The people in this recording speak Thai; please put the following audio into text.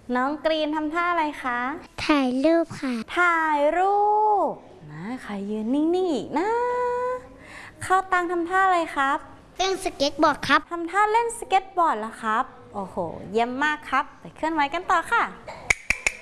น้องกรีนทำท่าอะไรคะถ่ายรูปค่ะถ่ายรูปนะใครยืนนิ่งๆอีกนะเข้าตังทำท่าอะไรครับเล่นสเก็ตบอร์ดครับทำท่าเล่นสเก็ตบอร์ดเหรอครับโอ้โหเยี่ยมมากครับไปเคลื่อนไหวกันต่อค่ะ